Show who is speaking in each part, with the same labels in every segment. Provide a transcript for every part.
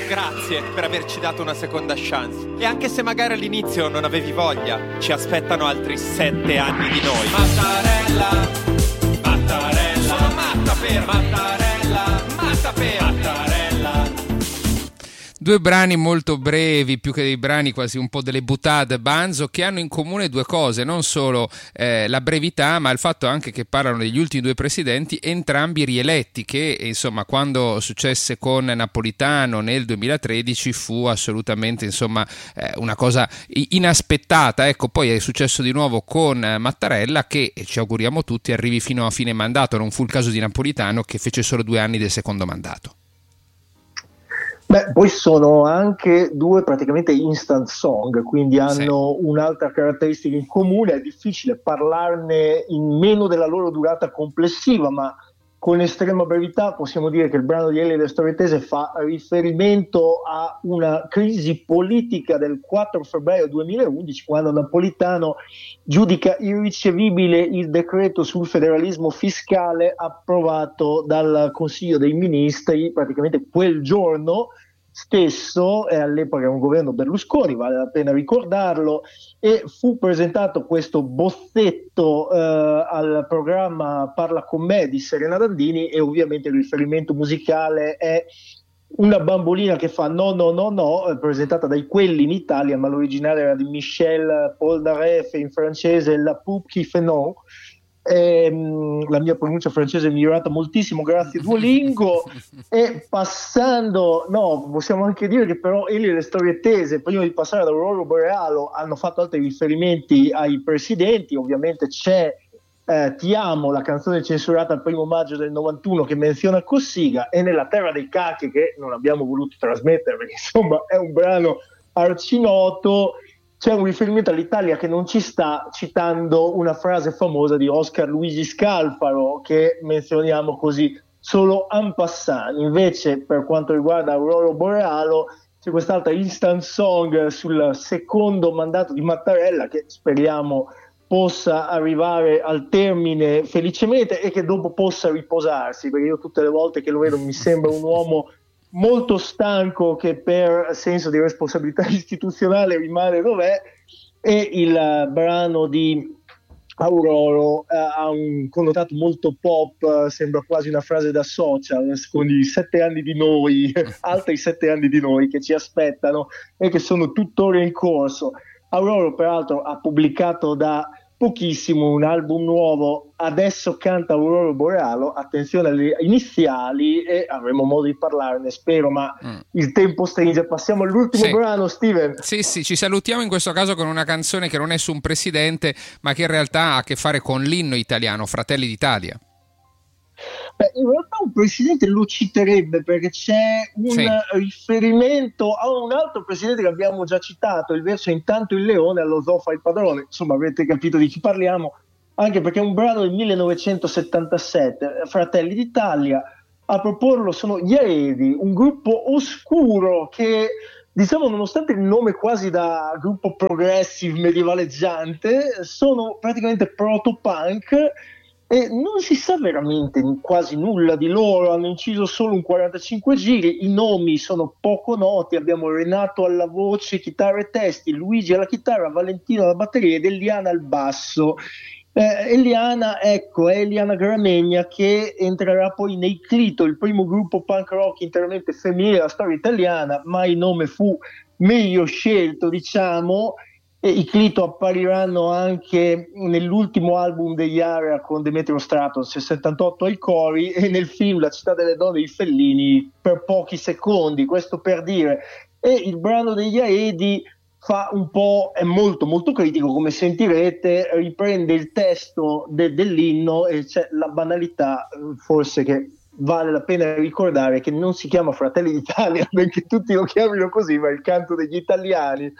Speaker 1: Grazie per averci dato una seconda chance. E anche se magari all'inizio non avevi voglia, ci aspettano altri 7 anni di noi. Mattarella, Mattarella, sono matta per Mattarella, matta per Mattarella.
Speaker 2: Due brani molto brevi, più che dei brani quasi un po' delle boutade Banzo, che hanno in comune due cose, non solo la brevità, ma il fatto anche che parlano degli ultimi due presidenti, entrambi rieletti, che insomma quando successe con Napolitano nel 2013 fu assolutamente insomma una cosa inaspettata. Ecco, poi è successo di nuovo con Mattarella, che ci auguriamo tutti arrivi fino a fine mandato. Non fu il caso di Napolitano, che fece solo 2 anni del secondo mandato.
Speaker 3: Beh, poi sono anche due praticamente instant song, quindi hanno un'altra caratteristica in comune. È difficile parlarne in meno della loro durata complessiva, ma con estrema brevità possiamo dire che il brano di Elio e le Storie Tese fa riferimento a una crisi politica del 4 febbraio 2011, quando Napolitano giudica irricevibile il decreto sul federalismo fiscale approvato dal Consiglio dei Ministri praticamente quel giorno stesso, e all'epoca era un governo Berlusconi, vale la pena ricordarlo, e fu presentato questo bozzetto al programma Parla con me di Serena Dandini, e ovviamente il riferimento musicale è una bambolina che fa no no no no, presentata dai Quelli in Italia, ma l'originale era di Michel Polnareff, in francese La Poupe qui fait non. La mia pronuncia francese è migliorata moltissimo grazie a Duolingo. E passando, no, possiamo anche dire che però Elio e le Storie Tese, prima di passare ad Aurora Borealo, hanno fatto altri riferimenti ai presidenti. Ovviamente c'è Ti amo, la canzone censurata il 1 maggio del 91 che menziona Cossiga, e Nella terra dei cachi, che non abbiamo voluto trasmettere perché insomma è un brano arcinoto. C'è un riferimento all'Italia che non ci sta, citando una frase famosa di Oscar Luigi Scalfaro, che menzioniamo così solo en passant. Invece, per quanto riguarda Aurora Borealo, c'è quest'altra instant song sul secondo mandato di Mattarella, che speriamo possa arrivare al termine felicemente e che dopo possa riposarsi, perché io tutte le volte che lo vedo mi sembra un uomo molto stanco che per senso di responsabilità istituzionale rimane dov'è. E il brano di Aurora ha un connotato molto pop, sembra quasi una frase da social, con i 7 anni di noi, altri 7 anni di noi che ci aspettano e che sono tuttora in corso. Aurora peraltro ha pubblicato da pochissimo un album nuovo, adesso canta Aurora Borealo, attenzione alle iniziali, e avremo modo di parlarne spero, ma il tempo stringe. Passiamo all'ultimo brano, Steven.
Speaker 2: Sì, ci salutiamo in questo caso con una canzone che non è su un presidente, ma che in realtà ha a che fare con l'inno italiano, Fratelli d'Italia.
Speaker 3: Beh, in realtà un presidente lo citerebbe, perché c'è un riferimento a un altro presidente che abbiamo già citato, il verso Intanto il leone allo zoo fa il padrone. Insomma, avete capito di chi parliamo, anche perché è un brano del 1977. Fratelli d'Italia, a proporlo sono gli Aedi, un gruppo oscuro che, diciamo, nonostante il nome quasi da gruppo progressive medievaleggiante, sono praticamente proto-punk. E non si sa veramente quasi nulla di loro, hanno inciso solo un 45 giri, i nomi sono poco noti, abbiamo Renato alla voce, chitarra e testi, Luigi alla chitarra, Valentino alla batteria ed Eliana al basso. Eliana, ecco, è Eliana Gramegna, che entrerà poi nei Clito, il primo gruppo punk rock interamente femminile della storia italiana, ma il nome fu meglio scelto, diciamo. E i Clito appariranno anche nell'ultimo album degli Area con Demetrio Stratos, 78 ai cori, e nel film La città delle donne di Fellini per pochi secondi, questo per dire. E il brano degli Aedi fa un po', è molto molto critico, come sentirete, riprende il testo dell'inno, e c'è la banalità, forse, che vale la pena ricordare, che non si chiama Fratelli d'Italia, benché tutti lo chiamino così, ma è il canto degli italiani.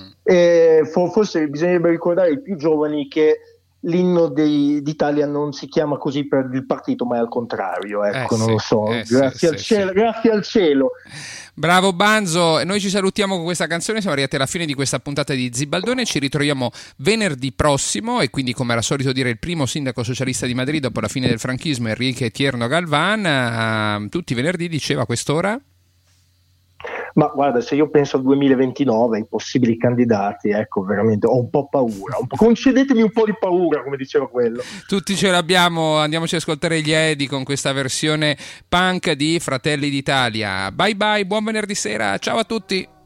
Speaker 3: Forse bisognerebbe ricordare ai più giovani che l'inno d'Italia non si chiama così per il partito, ma è al contrario, ecco, non lo so, grazie al cielo, grazie al cielo.
Speaker 2: Bravo Banzo, noi ci salutiamo con questa canzone, siamo arrivati alla fine di questa puntata di Zibaldone, ci ritroviamo venerdì prossimo, e quindi, come era solito dire il primo sindaco socialista di Madrid dopo la fine del franchismo, Enrique Tierno Galván, tutti i venerdì, diceva, a quest'ora?
Speaker 3: Ma guarda, se io penso al 2029, ai possibili candidati, ecco, veramente ho un po' paura. Concedetemi un po' di paura, come diceva quello.
Speaker 2: Tutti ce l'abbiamo, andiamoci ad ascoltare gli Edi con questa versione punk di Fratelli d'Italia. Bye bye, buon venerdì sera, ciao a tutti!